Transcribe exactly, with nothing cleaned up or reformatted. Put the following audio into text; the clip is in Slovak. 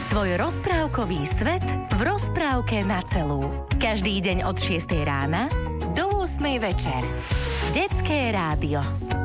Tvoj rozprávkový svet v rozprávke na celú. Každý deň od šiestej rána do ôsmej večer. Detské rádio.